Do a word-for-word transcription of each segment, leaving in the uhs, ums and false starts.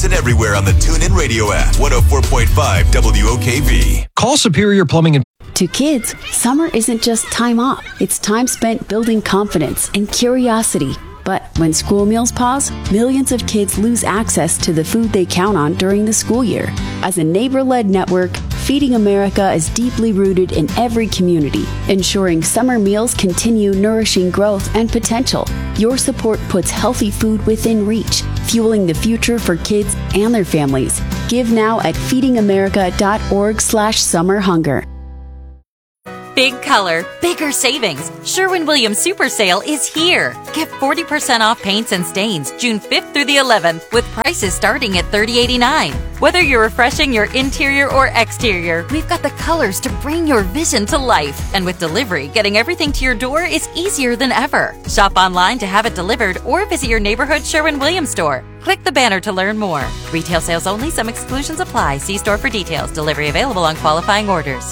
Listen everywhere on the TuneIn Radio app. one oh four point five W O K V. Call Superior Plumbing and... To kids, summer isn't just time off. It's time spent building confidence and curiosity. But when school meals pause, millions of kids lose access to the food they count on during the school year. As a neighbor-led network, Feeding America is deeply rooted in every community, ensuring summer meals continue nourishing growth and potential. Your support puts healthy food within reach, fueling the future for kids and their families. Give now at feedingamerica.org slash summer hunger. Big color, bigger savings. Sherwin-Williams Super Sale is here. Get forty percent off paints and stains June fifth through the eleventh with prices starting at thirty eighty-nine. Whether you're refreshing your interior or exterior, we've got the colors to bring your vision to life. And with delivery, getting everything to your door is easier than ever. Shop online to have it delivered or visit your neighborhood Sherwin-Williams store. Click the banner to learn more. Retail sales only. Some exclusions apply. See store for details. Delivery available on qualifying orders.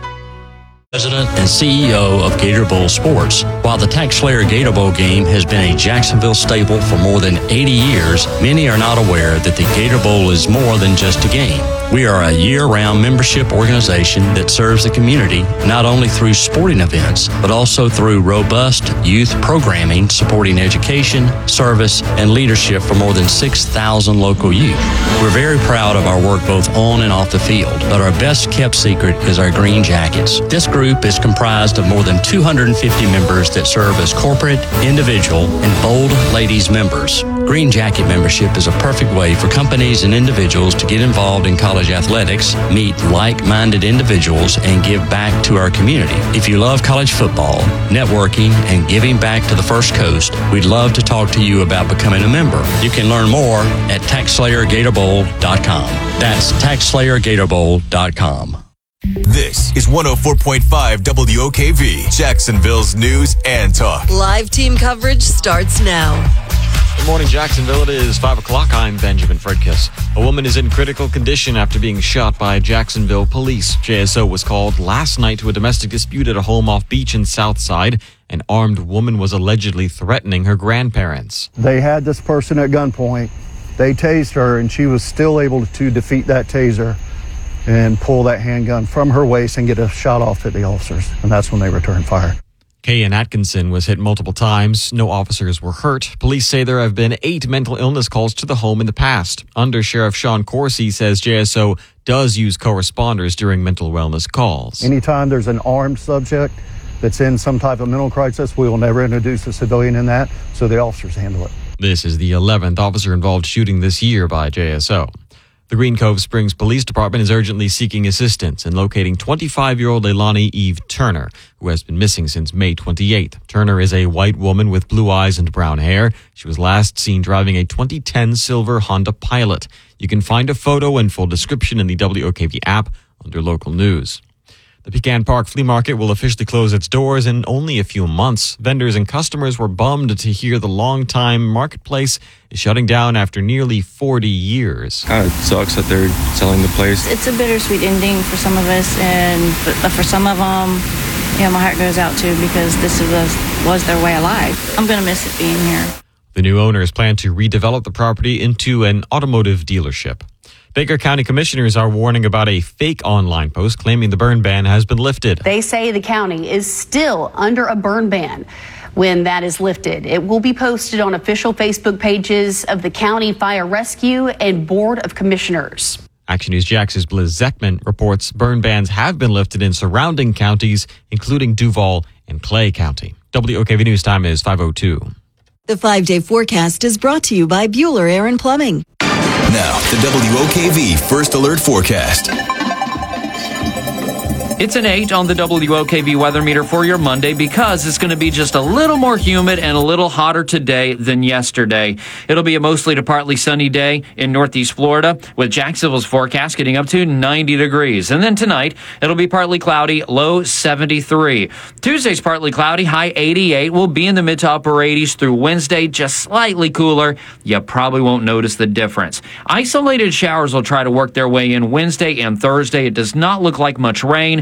President and C E O of Gator Bowl Sports. While the TaxSlayer Gator Bowl game has been a Jacksonville staple for more than eighty years, many are not aware that the Gator Bowl is more than just a game. We are a year-round membership organization that serves the community not only through sporting events, but also through robust youth programming supporting education, service, and leadership for more than six thousand local youth. We're very proud of our work both on and off the field, but our best-kept secret is our green jackets. This group is comprised of more than two hundred fifty members that serve as corporate, individual, and bold ladies members. Green Jacket membership is a perfect way for companies and individuals to get involved in college athletics, meet like-minded individuals, and give back to our community. If you love college football, networking, and giving back to the First Coast, we'd love to talk to you about becoming a member. You can learn more at tax slayer gator bowl dot com. That's tax slayer gator bowl dot com. This is one oh four point five W O K V, Jacksonville's news and talk. Live team coverage starts now. Good morning, Jacksonville. It is five o'clock. I'm Benjamin Fredkiss. A woman is in critical condition after being shot by Jacksonville police. J S O was called last night to a domestic dispute at a home off Beach and Southside. An armed woman was allegedly threatening her grandparents. They had this person at gunpoint. They tased her, and she was still able to defeat that taser and pull that handgun from her waist and get a shot off at the officers. And that's when they returned fire. Kayan Atkinson was hit multiple times. No officers were hurt. Police say there have been eight mental illness calls to the home in the past. Under Sheriff Sean Corsi says J S O does use co-responders during mental wellness calls. Anytime there's an armed subject that's in some type of mental crisis, we will never introduce a civilian in that, so the officers handle it. This is the eleventh officer-involved shooting this year by J S O. The Green Cove Springs Police Department is urgently seeking assistance in locating twenty-five-year-old Leilani Eve Turner, who has been missing since May twenty-eighth. Turner is a white woman with blue eyes and brown hair. She was last seen driving a twenty ten silver Honda Pilot. You can find a photo and full description in the W O K V app under local news. The Pecan Park Flea Market will officially close its doors in only a few months. Vendors and customers were bummed to hear the longtime marketplace is shutting down after nearly forty years. Kind of sucks that they're selling the place. It's a bittersweet ending for some of us, and but for some of them, you know, my heart goes out to because this was, was their way of life. I'm going to miss it being here. The new owners plan to redevelop the property into an automotive dealership. Baker County commissioners are warning about a fake online post claiming the burn ban has been lifted. They say the county is still under a burn ban when that is lifted. It will be posted on official Facebook pages of the County Fire Rescue and Board of Commissioners. Action News Jax's Bliz Zeckman reports burn bans have been lifted in surrounding counties, including Duval and Clay County. W O K V News time is five oh two. The five-day forecast is brought to you by Bueller Air and Plumbing. Now, the W O K V First Alert Forecast. It's an eight on the W O K V weather meter for your Monday because it's going to be just a little more humid and a little hotter today than yesterday. It'll be a mostly to partly sunny day in northeast Florida with Jacksonville's forecast getting up to ninety degrees. And then tonight, it'll be partly cloudy, low seventy-three. Tuesday's partly cloudy, high eighty-eight. We'll be in the mid to upper eighties through Wednesday, just slightly cooler. You probably won't notice the difference. Isolated showers will try to work their way in Wednesday and Thursday. It does not look like much rain.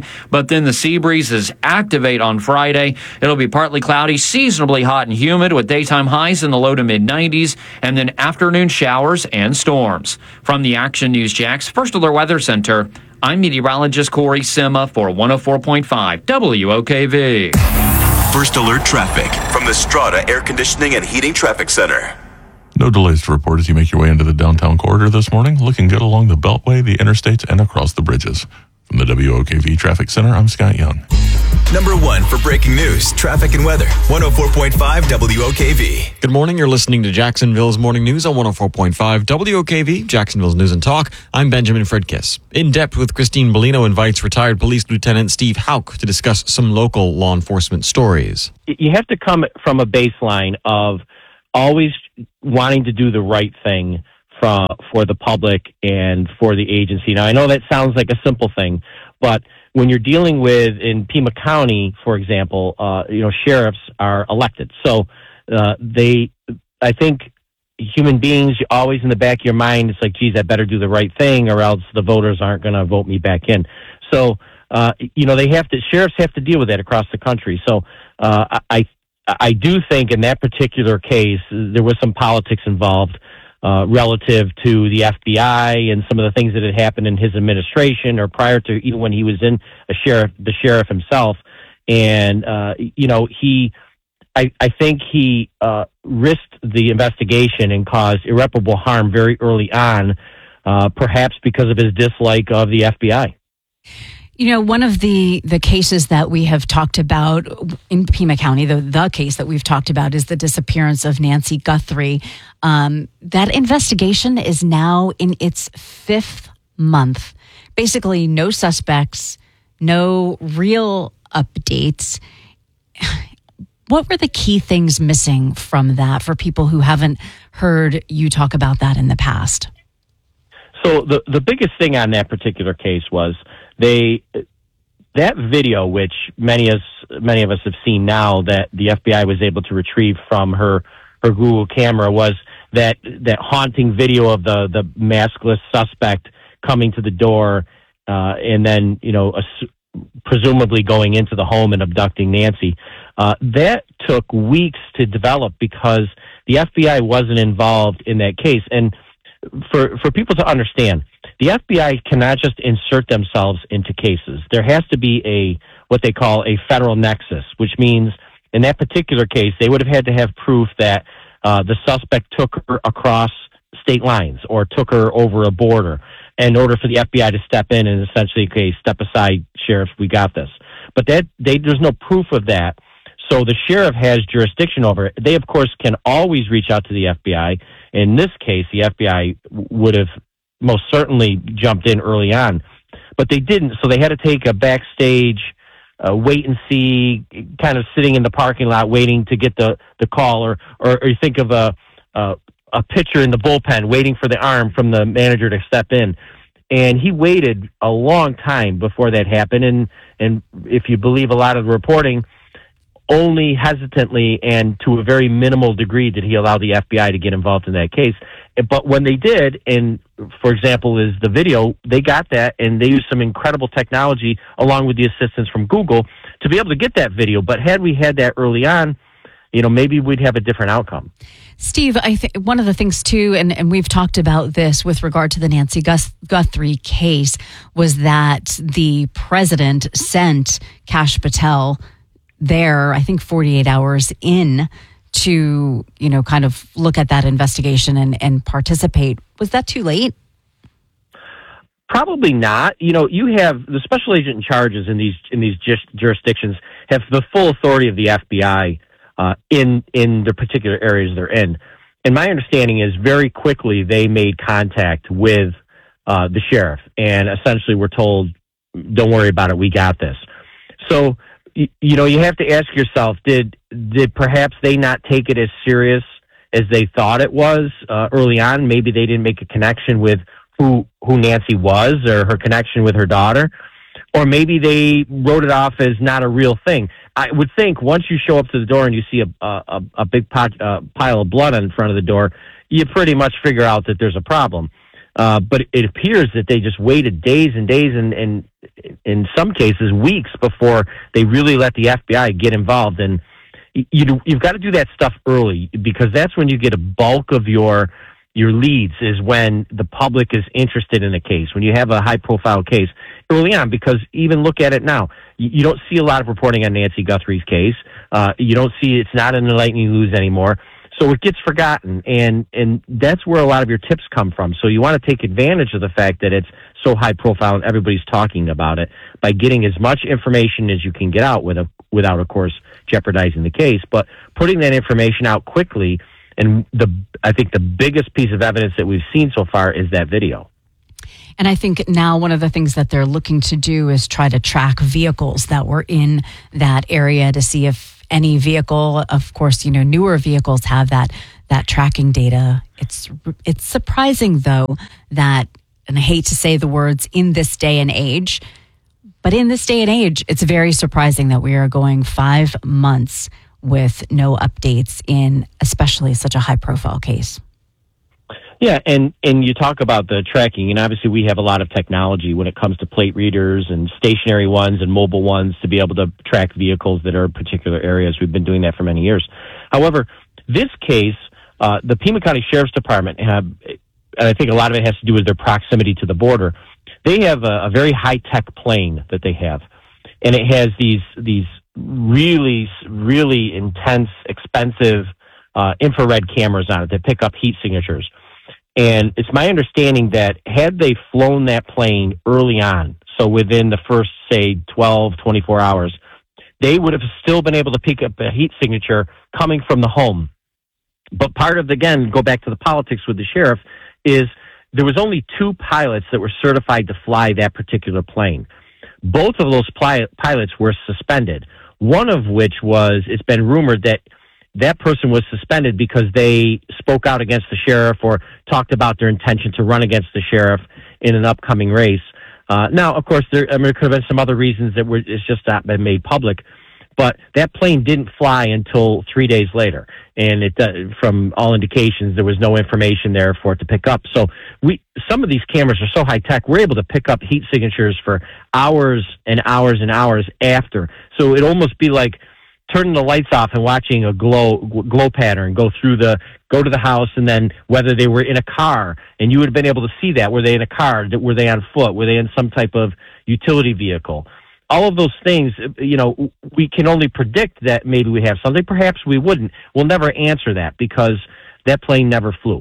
but then the sea breezes activate on Friday. It'll be partly cloudy, seasonably hot and humid with daytime highs in the low to mid nineties, and then afternoon showers and storms. From the Action News Jax First Alert Weather Center, I'm meteorologist Corey Sima for one oh four point five W O K V. First Alert traffic from the Strata Air Conditioning and Heating Traffic Center. No delays to report as you make your way into the downtown corridor this morning. Looking good along the Beltway, the interstates, and across the bridges. From the W O K V Traffic Center, I'm Scott Young. Number one for breaking news, traffic, and weather. one oh four point five W O K V. Good morning. You're listening to Jacksonville's Morning News on one oh four point five W O K V, Jacksonville's News and Talk. I'm Benjamin Fredkiss. In Depth with Christine Bellino invites retired Police Lieutenant Steve Hauk to discuss some local law enforcement stories. You have to come from a baseline of always wanting to do the right thing for, for the public and for the agency. Now, I know that sounds like a simple thing, but when you're dealing with, in Pima County, for example, uh, you know, sheriffs are elected. So uh, they, I think human beings, always in the back of your mind, it's like, geez, I better do the right thing or else the voters aren't going to vote me back in. So, uh, you know, they have to, sheriffs have to deal with that across the country. So uh, I, I do think in that particular case, there was some politics involved. Uh, relative to the F B I and some of the things that had happened in his administration or prior to even when he was in a sheriff, the sheriff himself. And, uh, you know, he, I, I think he uh, risked the investigation and caused irreparable harm very early on, uh, perhaps because of his dislike of the F B I. You know, one of the, the cases that we have talked about in Pima County, the, the case that we've talked about is the disappearance of Nancy Guthrie. Um, that investigation is now in its fifth month. Basically, no suspects, no real updates. What were the key things missing from that for people who haven't heard you talk about that in the past? So the, the biggest thing on that particular case was they that video, which many of us, many of us have seen now, that the F B I was able to retrieve from her her Google camera, was that that haunting video of the the maskless suspect coming to the door uh, and then you know ass- presumably going into the home and abducting Nancy. Uh, that took weeks to develop because the F B I wasn't involved in that case. And for for people to understand, the F B I cannot just insert themselves into cases. There has to be a what they call a federal nexus, which means in that particular case, they would have had to have proof that uh, the suspect took her across state lines or took her over a border in order for the F B I to step in and essentially, okay, step aside, sheriff, we got this. But that they, there's no proof of that. So the sheriff has jurisdiction over it. They, of course, can always reach out to the F B I. In this case, the F B I would have most certainly jumped in early on, but they didn't. So they had to take a backstage, uh, wait and see, kind of sitting in the parking lot waiting to get the, the call, or, or, or you think of a, a a pitcher in the bullpen waiting for the arm from the manager to step in. And he waited a long time before that happened. And, and if you believe a lot of the reporting, only hesitantly and to a very minimal degree did he allow the F B I to get involved in that case. But when they did, and for example, is the video, they got that and they used some incredible technology along with the assistance from Google to be able to get that video. But had we had that early on, you know, maybe we'd have a different outcome. Steve, I think one of the things too, and, and we've talked about this with regard to the Nancy Gus- Guthrie case, was that the president sent Kash Patel there, I think forty-eight hours in to, you know, kind of look at that investigation and, and participate. Was that too late? Probably not. You know, you have the special agent in charges in these in these just jurisdictions have the full authority of the F B I uh, in in the particular areas they're in. And my understanding is very quickly they made contact with uh, the sheriff and essentially were told, "Don't worry about it, we got this." So, you, you know, you have to ask yourself, did did perhaps they not take it as serious as they thought it was uh, early on? Maybe they didn't make a connection with who who Nancy was or her connection with her daughter, or maybe they wrote it off as not a real thing. I would think once you show up to the door and you see a a, a big pot, uh, pile of blood in front of the door, you pretty much figure out that there's a problem. Uh, but it appears that they just waited days and days and, and in some cases weeks before they really let the F B I get involved. And you, you've got to do that stuff early, because that's when you get a bulk of your your leads, is when the public is interested in a case, when you have a high-profile case early on. Because even look at it now, you, you don't see a lot of reporting on Nancy Guthrie's case. Uh, you don't see, it's not in the nightly news anymore. So it gets forgotten, and, and that's where a lot of your tips come from. So you want to take advantage of the fact that it's so high profile and everybody's talking about it by getting as much information as you can get out with a, without, of course, jeopardizing the case, but putting that information out quickly. And the I think the biggest piece of evidence that we've seen so far is that video. And I think now one of the things that they're looking to do is try to track vehicles that were in that area to see if any vehicle, of course, you know, newer vehicles have that that tracking data. It's it's surprising, though, that, and I hate to say the words, in this day and age, but in this day and age, it's very surprising that we are going five months with no updates in especially such a high-profile case. Yeah, and, and you talk about the tracking, and obviously we have a lot of technology when it comes to plate readers and stationary ones and mobile ones to be able to track vehicles that are in particular areas. We've been doing that for many years. However, this case, uh, the Pima County Sheriff's Department have, and I think a lot of it has to do with their proximity to the border, they have a, a very high-tech plane that they have, and it has these these really, really intense, expensive uh, infrared cameras on it that pick up heat signatures. And it's my understanding that had they flown that plane early on, so within the first, say, twelve, twenty-four hours, they would have still been able to pick up a heat signature coming from the home. But part of, again, go back to the politics with the sheriff, is there was only two pilots that were certified to fly that particular plane. Both of those pli- pilots were suspended. One of which was, it's been rumored that that person was suspended because they spoke out against the sheriff or talked about their intention to run against the sheriff in an upcoming race. Uh, now, of course, there, I mean, there could have been some other reasons that were, it's just not been made public. But that plane didn't fly until three days later, and it, uh, from all indications, there was no information there for it to pick up. So we, some of these cameras are so high tech, we're able to pick up heat signatures for hours and hours and hours after. So it'd almost be like turning the lights off and watching a glow glow pattern go through the go to the house, and then whether they were in a car, and you would have been able to see that. Were they in a car? Were they on foot? Were they in some type of utility vehicle? All of those things, you know, we can only predict that maybe we have something. Perhaps we wouldn't. We'll never answer that because that plane never flew.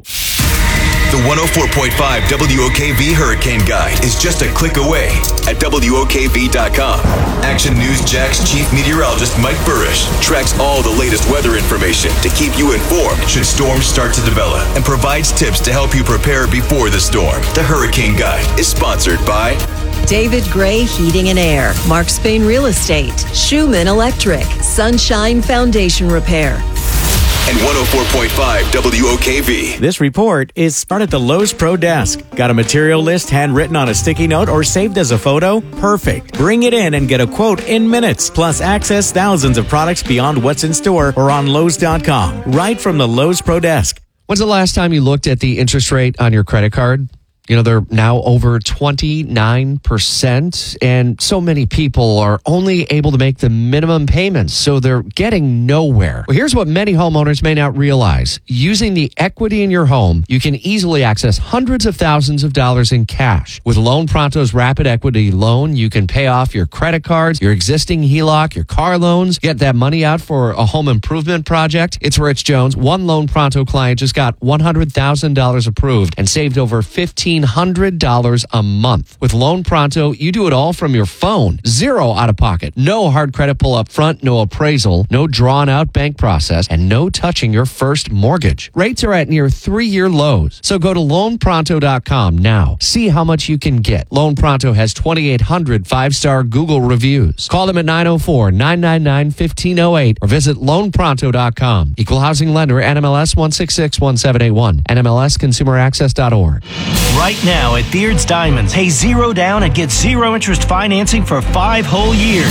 The one oh four point five W O K V Hurricane Guide is just a click away at W O K V dot com. Action News Jack's chief meteorologist Mike Burrish tracks all the latest weather information to keep you informed should storms start to develop, and provides tips to help you prepare before the storm. The Hurricane Guide is sponsored by David Gray Heating and Air, Mark Spain Real Estate, Schumann Electric, Sunshine Foundation Repair, and one oh four point five W O K V. This report is started at the Lowe's Pro Desk. Got a material list handwritten on a sticky note or saved as a photo? Perfect. Bring it in and get a quote in minutes. Plus, access thousands of products beyond what's in store or on Lowe's dot com. Right from the Lowe's Pro Desk. When's the last time you looked at the interest rate on your credit card? You know, they're now over twenty-nine percent, and so many people are only able to make the minimum payments, so they're getting nowhere. Well, here's what many homeowners may not realize. Using the equity in your home, you can easily access hundreds of thousands of dollars in cash. With Loan Pronto's Rapid Equity Loan, you can pay off your credit cards, your existing H E L O C, your car loans, get that money out for a home improvement project. It's Rich Jones. One Loan Pronto client just got one hundred thousand dollars approved and saved over fifteen hundred dollars a month. With Loan Pronto, you do it all from your phone. Zero out of pocket. No hard credit pull up front, no appraisal, no drawn out bank process, and no touching your first mortgage. Rates are at near three-year lows. So go to loan pronto dot com now. See how much you can get. Loan Pronto has twenty-eight hundred five-star Google reviews. Call them at nine oh four, nine nine nine, one five oh eight or visit loan pronto dot com. Equal housing lender, N M L S one six six one seven eight one, N M L S consumer access dot org. Right now at Beard's Diamonds, pay zero down and get zero interest financing for five whole years.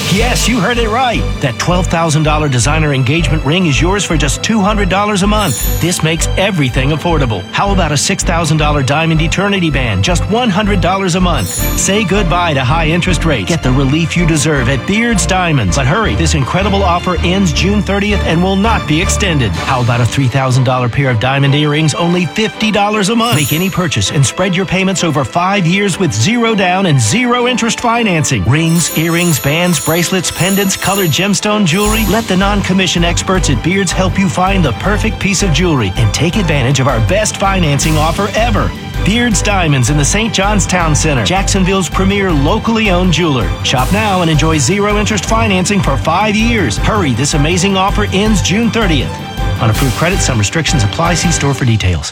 Yes, you heard it right. That twelve thousand dollars designer engagement ring is yours for just two hundred dollars a month. This makes everything affordable. How about a six thousand dollars Diamond Eternity Band, just one hundred dollars a month? Say goodbye to high interest rates. Get the relief you deserve at Beard's Diamonds. But hurry, this incredible offer ends June thirtieth and will not be extended. How about a three thousand dollars pair of diamond earrings, only fifty dollars a month? Make any purchase and spread your payments over five years with zero down and zero interest financing. Rings, earrings, bands, bracelets, pendants, colored gemstone jewelry. Let the non-commission experts at Beard's help you find the perfect piece of jewelry and take advantage of our best financing offer ever. Beard's Diamonds in the Saint John's Town Center, Jacksonville's premier locally owned jeweler. Shop now and enjoy zero interest financing for five years. Hurry, this amazing offer ends June thirtieth. On approved credit, some restrictions apply. See store for details.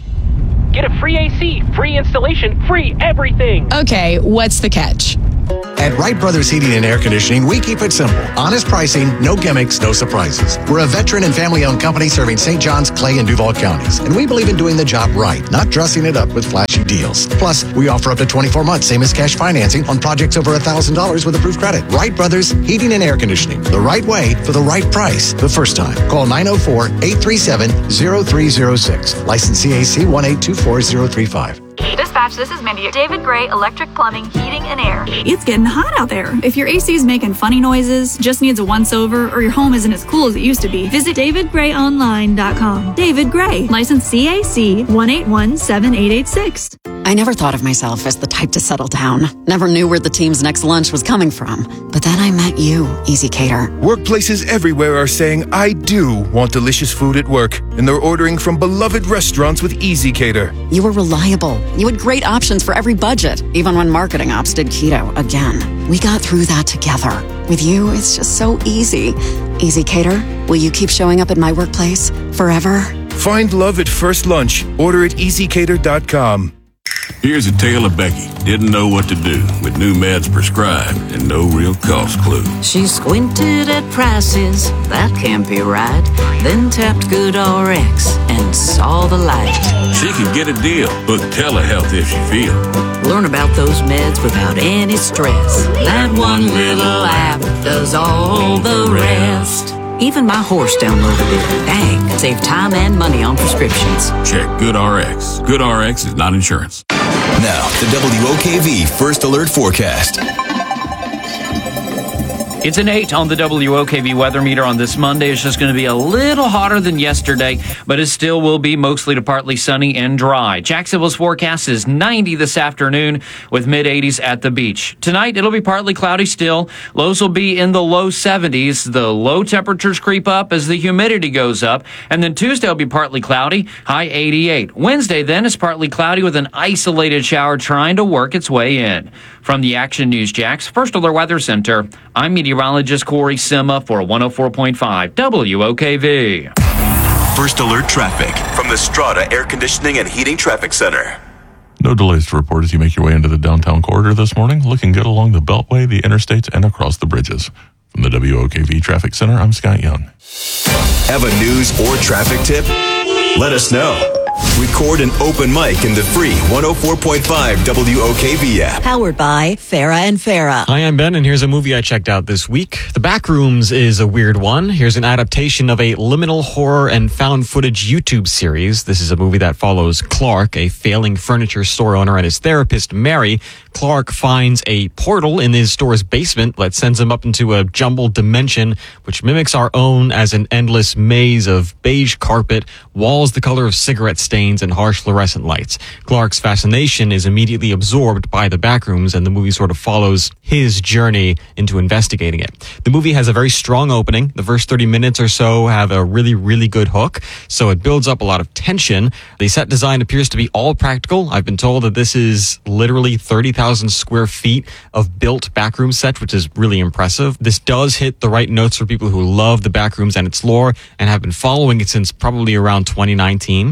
Get a free A C, free installation, free everything. Okay, what's the catch? At Wright Brothers Heating and Air Conditioning, we keep it simple. Honest pricing, no gimmicks, no surprises. We're a veteran and family-owned company serving Saint Johns, Clay, and Duval counties. And we believe in doing the job right, not dressing it up with flashy deals. Plus, we offer up to twenty-four months, same as cash financing, on projects over one thousand dollars with approved credit. Wright Brothers Heating and Air Conditioning. The right way for the right price the first time. Call nine oh four, eight three seven, oh three oh six. License C A C one eight two four zero three five. Dispatch, this is Mindy. David Gray Electric Plumbing, Heating, and Air. It's getting hot out there. If your A C is making funny noises, just needs a once-over, or your home isn't as cool as it used to be, visit david gray online dot com. David Gray, license C A C one eight one seven eight eight six. I never thought of myself as the type to settle down. Never knew where the team's next lunch was coming from. But then I met you, Easy Cater. Workplaces everywhere are saying, I do want delicious food at work. And they're ordering from beloved restaurants with Easy Cater. You were reliable. You had great options for every budget, even when marketing ops did keto again. We got through that together. With you, it's just so easy. Easy Cater, will you keep showing up at my workplace forever? Find love at first lunch. Order at easy cater dot com. Here's a tale of Becky. Didn't know what to do with new meds prescribed and no real cost clue. She squinted at prices, that can't be right. Then tapped GoodRx and saw the light. She can get a deal, book telehealth if she feels. Learn about those meds without any stress. That one little app does all the rest. Even my horse downloaded it. Dang, save time and money on prescriptions. Check GoodRx. GoodRx is not insurance. Now, the W O K V First Alert Forecast. It's an eight on the W O K V weather meter on this Monday. It's just going to be a little hotter than yesterday, but it still will be mostly to partly sunny and dry. Jacksonville's forecast is ninety this afternoon with mid eighties at the beach. Tonight, it'll be partly cloudy still. Lows will be in the low seventies. The low temperatures creep up as the humidity goes up. And then Tuesday will be partly cloudy, high eighty-eight. Wednesday then is partly cloudy with an isolated shower trying to work its way in. From the Action News Jax First Alert Weather Center, I'm meteorologist Corey Sima for one oh four point five W O K V. First Alert Traffic from the Strata Air Conditioning and Heating Traffic Center. No delays to report as you make your way into the downtown corridor this morning. Looking good along the Beltway, the interstates, and across the bridges. From the W O K V Traffic Center, I'm Scott Young. Have a news or traffic tip? Let us know. Record an open mic in the free one oh four point five W O K V app. Powered by Farah and Farah. Hi, I'm Ben, and here's a movie I checked out this week. The Backrooms is a weird one. Here's an adaptation of a liminal horror and found footage YouTube series. This is a movie that follows Clark, a failing furniture store owner, and his therapist, Mary. Clark finds a portal in his store's basement that sends him up into a jumbled dimension, which mimics our own as an endless maze of beige carpet, walls the color of cigarette stains, and harsh fluorescent lights. Clark's fascination is immediately absorbed by the Backrooms, and the movie sort of follows his journey into investigating it. The movie has a very strong opening. The first thirty minutes or so have a really, really good hook, so it builds up a lot of tension. The set design appears to be all practical. I've been told that this is literally thirty thousand square feet of built Backroom set, which is really impressive. This does hit the right notes for people who love the Backrooms and its lore and have been following it since probably around twenty nineteen.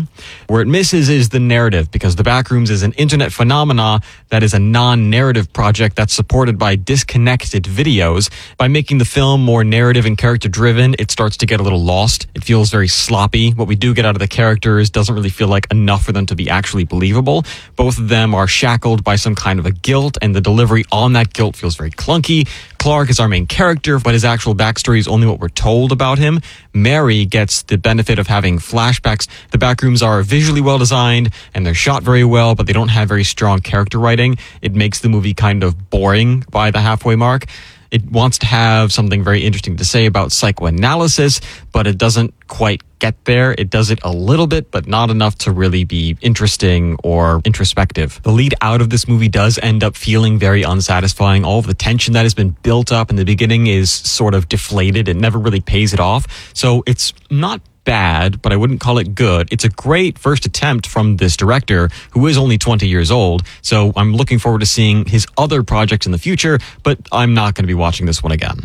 Where it misses is the narrative, because The Backrooms is an internet phenomena that is a non-narrative project that's supported by disconnected videos. By making the film more narrative and character-driven, it starts to get a little lost. It feels very sloppy. What we do get out of the characters doesn't really feel like enough for them to be actually believable. Both of them are shackled by some kind of a guilt, and the delivery on that guilt feels very clunky. Clark is our main character, but his actual backstory is only what we're told about him. Mary gets the benefit of having flashbacks. The Backrooms are visually well designed, and they're shot very well, but they don't have very strong character writing. It makes the movie kind of boring by the halfway mark. It wants to have something very interesting to say about psychoanalysis, but it doesn't quite get there. It does it a little bit, but not enough to really be interesting or introspective. The lead out of this movie does end up feeling very unsatisfying. All of the tension that has been built up in the beginning is sort of deflated. It never really pays it off. So it's not bad, but I wouldn't call it good. It's a great first attempt from this director, who is only twenty years old. So I'm looking forward to seeing his other projects in the future, but I'm not going to be watching this one again.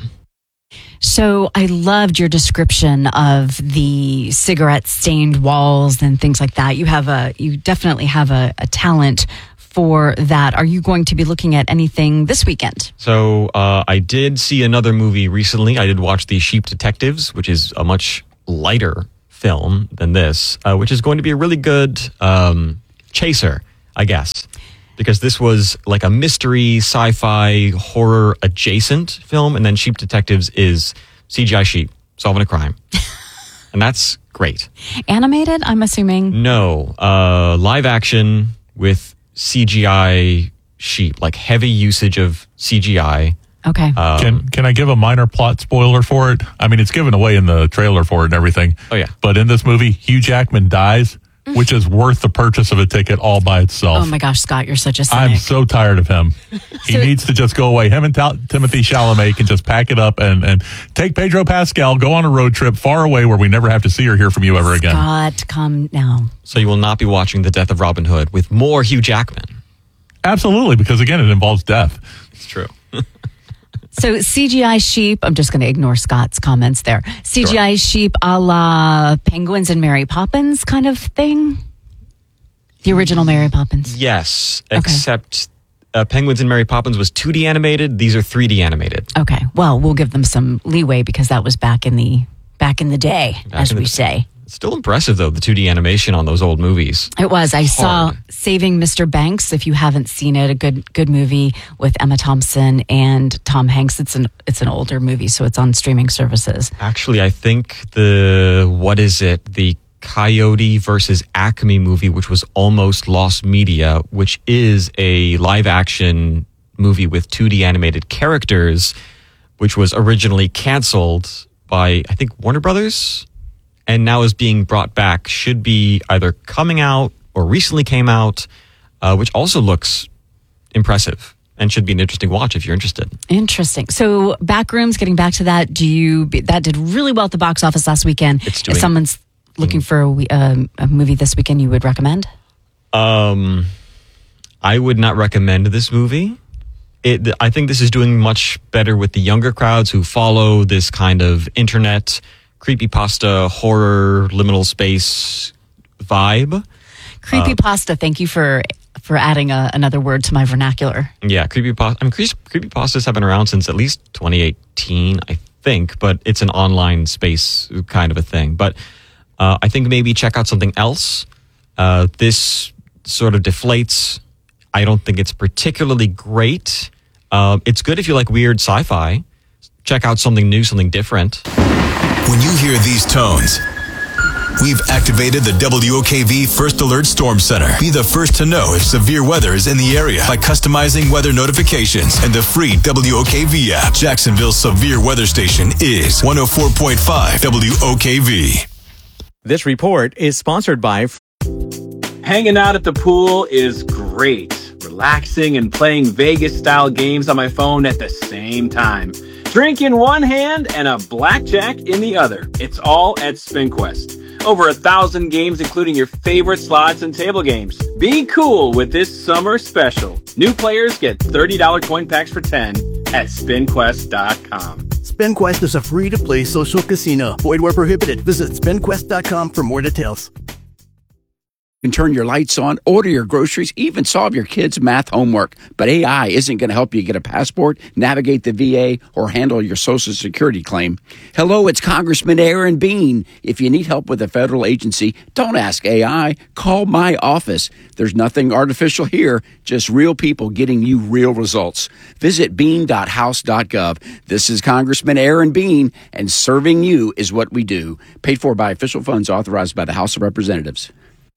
So I loved your description of the cigarette stained walls and things like that. You have a, you definitely have a, a talent for that. Are you going to be looking at anything this weekend? So uh, I did see another movie recently. I did watch The Sheep Detectives, which is a much lighter film than this, uh, which is going to be a really good um, chaser, I guess, because this was like a mystery, sci-fi, horror adjacent film, and then Sheep Detectives is C G I sheep solving a crime, and that's great. Animated, I'm assuming? No, uh, live action with C G I sheep, like heavy usage of C G I. Okay. Um, Can can I give a minor plot spoiler for it? I mean, it's given away in the trailer for it and everything. Oh, yeah. But in this movie, Hugh Jackman dies, which is worth the purchase of a ticket all by itself. Oh my gosh, Scott, you're such a cynic. I'm so tired of him. He So- needs to just go away. Him and Tal- Timothy Chalamet can just pack it up and, and take Pedro Pascal, go on a road trip far away where we never have to see or hear from you ever again. Scott, come now. So you will not be watching The Death of Robin Hood with more Hugh Jackman. Absolutely, because again, it involves death. It's true. So C G I sheep, I'm just going to ignore Scott's comments there. C G I sheep a la Penguins and Mary Poppins kind of thing? The original Mary Poppins? Yes, except uh, Penguins and Mary Poppins was two D animated. These are three D animated. Okay. Well, we'll give them some leeway because that was back in the back in the day, Back as in we the- say. It's still impressive, though, the two D animation on those old movies. It was. I saw Hard. Saving Mister Banks. If you haven't seen it, a good good movie with Emma Thompson and Tom Hanks. It's an it's an older movie, so it's on streaming services. Actually, I think the, what is it? The Coyote versus Acme movie, which was almost lost media, which is a live action movie with two D animated characters, which was originally canceled by, I think, Warner Brothers, and now is being brought back, should be either coming out or recently came out, uh, which also looks impressive and should be an interesting watch if you're interested. Interesting. So Backrooms, getting back to that, do you that did really well at the box office last weekend? It's If doing- someone's looking for a, we- um, a movie this weekend, you would recommend? Um, I would not recommend this movie. It, I think this is doing much better with the younger crowds who follow this kind of internet creepypasta, horror, liminal space vibe. Creepypasta. Thank you for for adding a, another word to my vernacular. Yeah, creepypasta. I mean, creep- creepypastas have been around since at least twenty eighteen, I think, but it's an online space kind of a thing. But uh, I think maybe check out something else. Uh, this sort of deflates. I don't think it's particularly great. Uh, it's good if you like weird sci-fi. Check out something new, something different. When you hear these tones, we've activated the W O K V First Alert Storm Center. Be the first to know if severe weather is in the area by customizing weather notifications and the free W O K V app. Jacksonville's severe weather station is one oh four point five W O K V. This report is sponsored by Hanging out at the pool is great. Relaxing and playing Vegas-style games on my phone at the same time. Drink in one hand and a blackjack in the other. It's all at SpinQuest. Over a thousand games, including your favorite slots and table games. Be cool with this summer special. New players get thirty dollars coin packs for ten at spin quest dot com. SpinQuest is a free-to-play social casino. Void where prohibited. Visit spin quest dot com for more details. You can turn your lights on, order your groceries, even solve your kids' math homework. But A I isn't going to help you get a passport, navigate the V A, or handle your Social Security claim. Hello, it's Congressman Aaron Bean. If you need help with a federal agency, don't ask A I. Call my office. There's nothing artificial here, just real people getting you real results. Visit bean dot house dot gov. This is Congressman Aaron Bean, and serving you is what we do. Paid for by official funds authorized by the House of Representatives.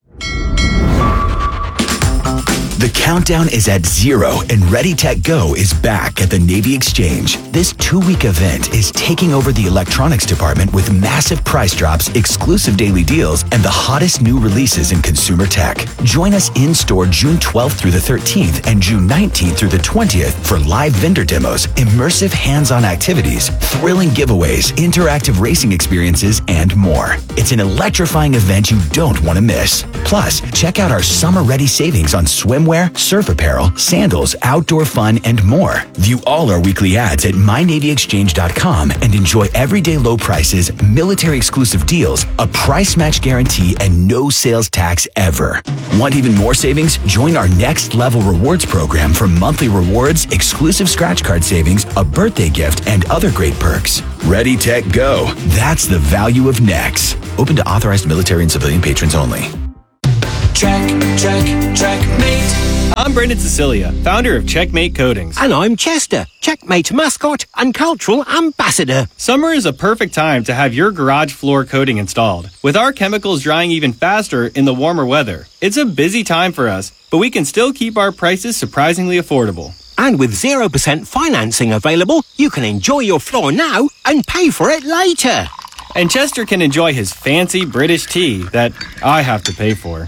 The countdown is at zero and Ready Tech Go is back at the Navy Exchange. This two-week event is taking over the electronics department with massive price drops, exclusive daily deals, and the hottest new releases in consumer tech. Join us in-store June twelfth through the thirteenth and June nineteenth through the twentieth for live vendor demos, immersive hands-on activities, thrilling giveaways, interactive racing experiences, and more. It's an electrifying event you don't want to miss. Plus, check out our summer-ready savings on swimwear, surf apparel, sandals, outdoor fun, and more. View all our weekly ads at my navy exchange dot com and enjoy everyday low prices, military exclusive deals, a price match guarantee, and no sales tax ever. Want even more savings? Join our Next Level Rewards program for monthly rewards, exclusive scratch card savings, a birthday gift, and other great perks. Ready, Tech, Go. That's the value of Next. Open to authorized military and civilian patrons only. Check, check, checkmate. I'm Brendan Cecilia, founder of Checkmate Coatings. And I'm Chester, Checkmate mascot and cultural ambassador. Summer is a perfect time to have your garage floor coating installed. With our chemicals drying even faster in the warmer weather, it's a busy time for us, but we can still keep our prices surprisingly affordable. And with zero percent financing available, you can enjoy your floor now and pay for it later. And Chester can enjoy his fancy British tea that I have to pay for.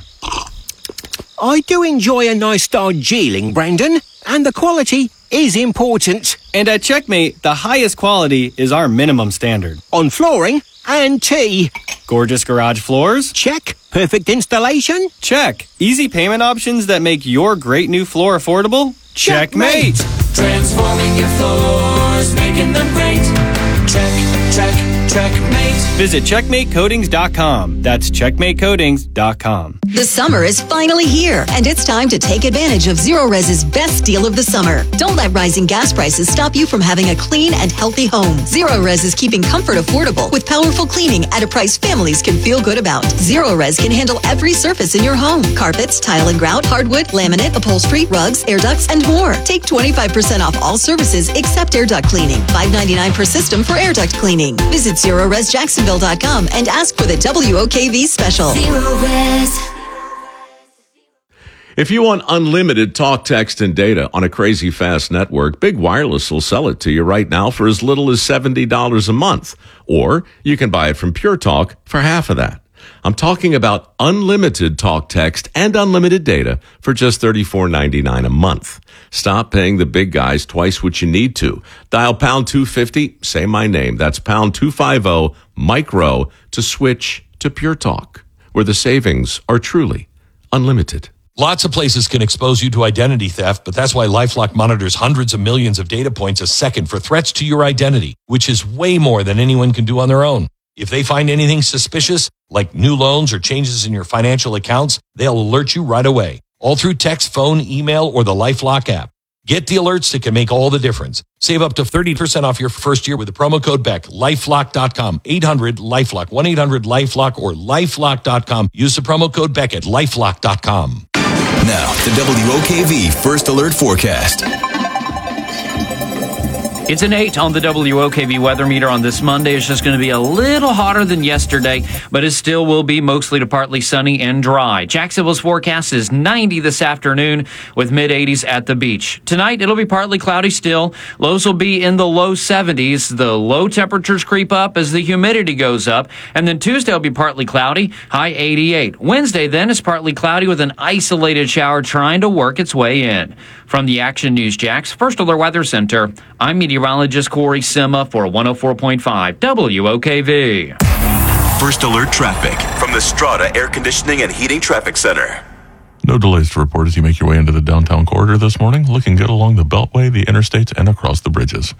I do enjoy a nice Darjeeling, Brandon, and the quality is important. And at Checkmate, the highest quality is our minimum standard. On flooring and tea. Gorgeous garage floors? Check. Perfect installation? Check. Easy payment options that make your great new floor affordable? Checkmate. Checkmate. Transforming your floors, making them great. Check, check, checkmate. Visit checkmate coatings dot com. That's checkmate coatings dot com. The summer is finally here, and it's time to take advantage of Zero Res's best deal of the summer. Don't let rising gas prices stop you from having a clean and healthy home. Zero Res is keeping comfort affordable with powerful cleaning at a price families can feel good about. Zero Res can handle every surface in your home: carpets, tile and grout, hardwood, laminate, upholstery, rugs, air ducts, and more. Take twenty-five percent off all services except air duct cleaning. five ninety-nine per system for air duct cleaning. Visit zero res jacksonville dot com and ask for the W O K V special. Zero Res. If you want unlimited talk, text, and data on a crazy fast network, Big Wireless will sell it to you right now for as little as seventy dollars a month. Or you can buy it from Pure Talk for half of that. I'm talking about unlimited talk, text, and unlimited data for just thirty-four ninety-nine a month. Stop paying the big guys twice what you need to. Dial pound two fifty, say my name. That's pound two fifty, micro, to switch to Pure Talk, where the savings are truly unlimited. Lots of places can expose you to identity theft, but that's why LifeLock monitors hundreds of millions of data points a second for threats to your identity, which is way more than anyone can do on their own. If they find anything suspicious, like new loans or changes in your financial accounts, they'll alert you right away, all through text, phone, email, or the LifeLock app. Get the alerts that can make all the difference. Save up to thirty percent off your first year with the promo code Beck. lifelock dot com, eight hundred LifeLock, one eight hundred LifeLock, or lifelock dot com. Use the promo code Beck at lifelock dot com. Now, the W O K V First Alert Forecast. It's an eight on the W O K V weather meter on this Monday. It's just going to be a little hotter than yesterday, but it still will be mostly to partly sunny and dry. Jacksonville's forecast is ninety this afternoon with mid eighties at the beach. Tonight, it'll be partly cloudy still. Lows will be in the low seventies. The low temperatures creep up as the humidity goes up. And then Tuesday will be partly cloudy, high eighty-eight. Wednesday then is partly cloudy with an isolated shower trying to work its way in. From the Action News Jax First Alert Weather Center, I'm meteorologist Corey Sima for one oh four point five W O K V. First Alert Traffic from the Strata Air Conditioning and Heating Traffic Center. No delays to report as you make your way into the downtown corridor this morning. Looking good along the Beltway, the interstates, and across the bridges. From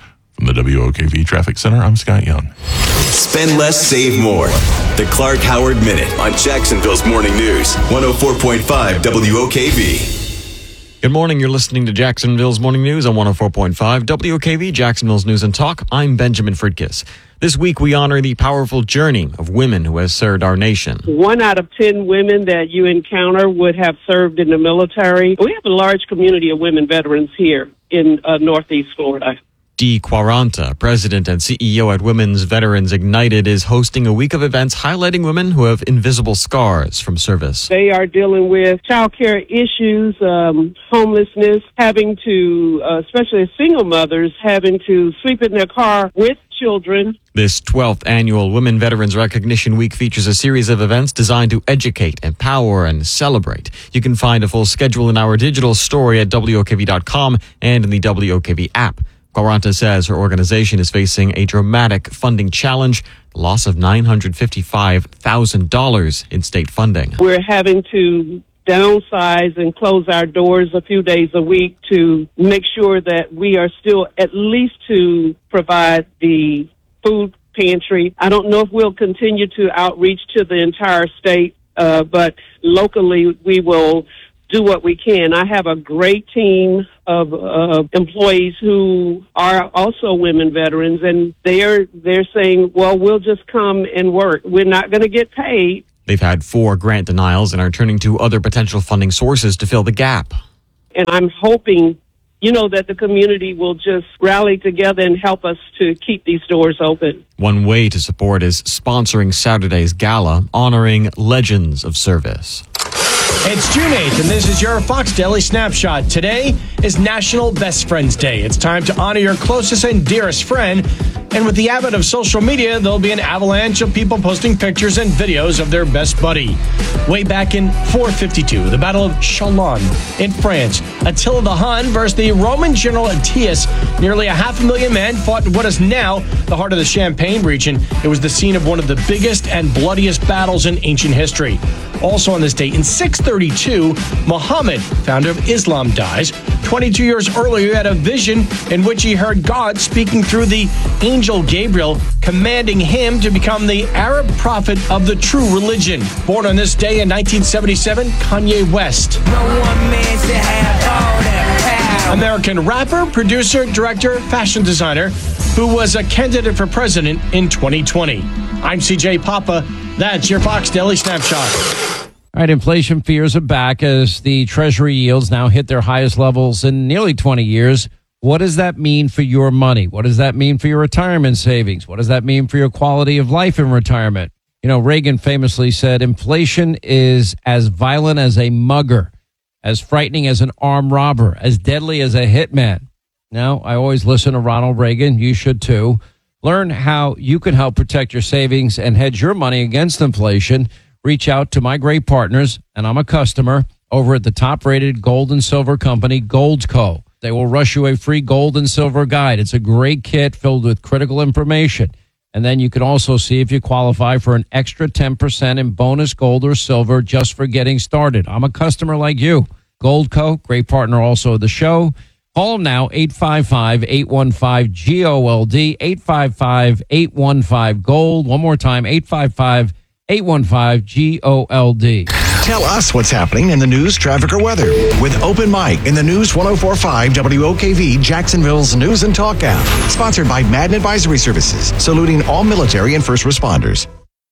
From the W O K V Traffic Center, I'm Scott Young. Spend less, save more. The Clark Howard Minute on Jacksonville's Morning News, one oh four point five W O K V. Good morning. You're listening to Jacksonville's Morning News on one oh four point five W O K V, Jacksonville's News and Talk. I'm Benjamin Fridkiss. This week, we honor the powerful journey of women who has served our nation. One out of ten women that you encounter would have served in the military. We have a large community of women veterans here in uh, Northeast Florida. Dee Quaranta, president and C E O at Women's Veterans Ignited, is hosting a week of events highlighting women who have invisible scars from service. They are dealing with child care issues, um, homelessness, having to, uh, especially single mothers, having to sleep in their car with children. This twelfth annual Women Veterans Recognition Week features a series of events designed to educate, empower, and celebrate. You can find a full schedule in our digital story at W O K V dot com and in the W O K V app. Quaranta says her organization is facing a dramatic funding challenge, the loss of nine hundred fifty-five thousand dollars in state funding. We're having to downsize and close our doors a few days a week to make sure that we are still at least to provide the food pantry. I don't know if we'll continue to outreach to the entire state, uh, but locally we will do what we can. I have a great team of uh, employees who are also women veterans, and they're they're saying, well, we'll just come and work. We're not going to get paid. They've had four grant denials and are turning to other potential funding sources to fill the gap. And I'm hoping, you know, that the community will just rally together and help us to keep these doors open. One way to support is sponsoring Saturday's gala, honoring legends of service. It's June eighth, and this is your Fox Daily Snapshot. Today is National Best Friends Day. It's time to honor your closest and dearest friend. And with the advent of social media, there'll be an avalanche of people posting pictures and videos of their best buddy. Way back in four fifty-two, the Battle of Chalon in France, Attila the Hun versus the Roman general Aetius. Nearly a half a million men fought in what is now the heart of the Champagne region. It was the scene of one of the biggest and bloodiest battles in ancient history. Also on this date, in six thirty-two, Muhammad, founder of Islam, dies. twenty-two years earlier, he had a vision in which he heard God speaking through the angel Gabriel, commanding him to become the Arab prophet of the true religion. Born on this day in nineteen seventy-seven, Kanye West. No one man should have all that power. American rapper, producer, director, fashion designer, who was a candidate for president in twenty twenty. I'm C J Papa. That's your Fox Daily Snapshot. All right, inflation fears are back as the Treasury yields now hit their highest levels in nearly twenty years. What does that mean for your money? What does that mean for your retirement savings? What does that mean for your quality of life in retirement? You know, Reagan famously said, inflation is as violent as a mugger, as frightening as an armed robber, as deadly as a hitman. Now, I always listen to Ronald Reagan. You should too. Learn how you can help protect your savings and hedge your money against inflation. Reach out to my great partners, and I'm a customer, over at the top-rated gold and silver company, Goldco. They will rush you a free gold and silver guide. It's a great kit filled with critical information. And then you can also see if you qualify for an extra ten percent in bonus gold or silver just for getting started. I'm a customer like you. Goldco, great partner also of the show. Call them now, eight five five, eight one five, G O L D, eight five five, eight one five, GOLD. One more time, eight five five, eight one five, G O L D. Tell us what's happening in the news, traffic, or weather with Open Mic in the News one oh four point five W O K V, Jacksonville's News and Talk app. Sponsored by Madden Advisory Services, saluting all military and first responders.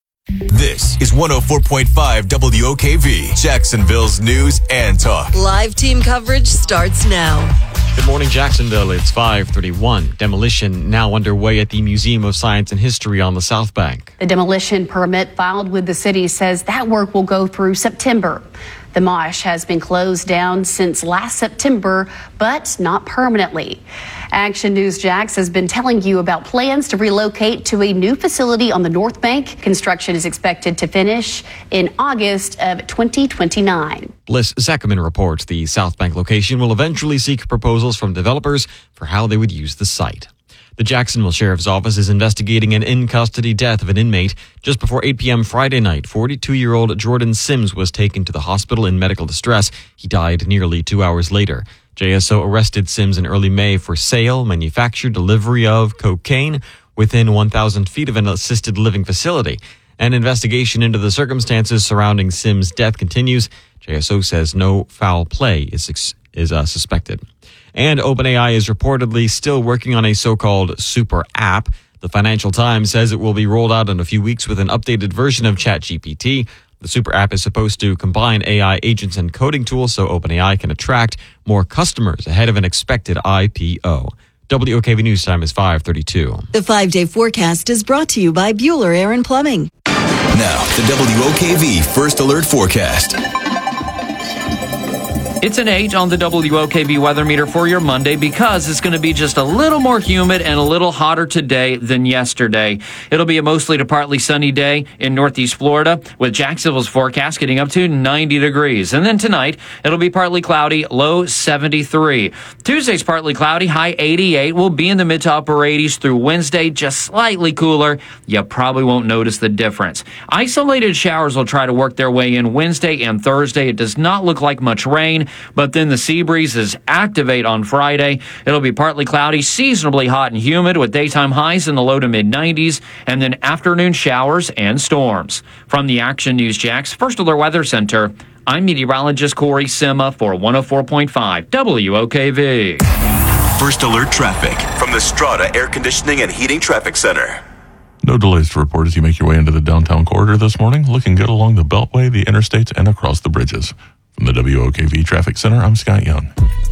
This is one oh four point five W O K V, Jacksonville's News and Talk. Live team coverage starts now. Good morning, Jacksonville. It's five thirty-one. Demolition now underway at the Museum of Science and History on the South Bank. The demolition permit filed with the city says that work will go through September. The Mosh has been closed down since last September, but not permanently. Action News Jax has been telling you about plans to relocate to a new facility on the North Bank. Construction is expected to finish in August of twenty twenty-nine. Bliss Zekerman reports the South Bank location will eventually seek proposals from developers for how they would use the site. The Jacksonville Sheriff's Office is investigating an in-custody death of an inmate. Just before eight p.m. Friday night, forty-two-year-old Jordan Sims was taken to the hospital in medical distress. He died nearly two hours later. J S O arrested Sims in early May for sale, manufacture, delivery of cocaine within one thousand feet of an assisted living facility. An investigation into the circumstances surrounding Sims' death continues. J S O says no foul play is, is uh, suspected. And OpenAI is reportedly still working on a so-called super app. The Financial Times says it will be rolled out in a few weeks with an updated version of ChatGPT. The super app is supposed to combine A I agents and coding tools so OpenAI can attract more customers ahead of an expected I P O. W O K V News Time is five thirty-two. The five-day forecast is brought to you by Bueller Air and Plumbing. Now, the W O K V First Alert Forecast. It's an eight on the W O K V weather meter for your Monday because it's going to be just a little more humid and a little hotter today than yesterday. It'll be a mostly to partly sunny day in Northeast Florida, with Jacksonville's forecast getting up to ninety degrees. And then tonight, it'll be partly cloudy, low seventy-three. Tuesday's partly cloudy, high eighty-eight. We'll be in the mid to upper eighties through Wednesday, just slightly cooler. You probably won't notice the difference. Isolated showers will try to work their way in Wednesday and Thursday. It does not look like much rain. But then the sea breezes activate on Friday. It'll be partly cloudy, seasonably hot and humid with daytime highs in the low to mid nineties, and then afternoon showers and storms. From the Action News Jax First Alert Weather Center, I'm meteorologist Corey Sima for one oh four point five W O K V. First Alert Traffic from the Strata Air Conditioning and Heating Traffic Center. No delays to report as you make your way into the downtown corridor this morning. Looking good along the Beltway, the interstates, and across the bridges. From the W O K V Traffic Center, I'm Scott Young.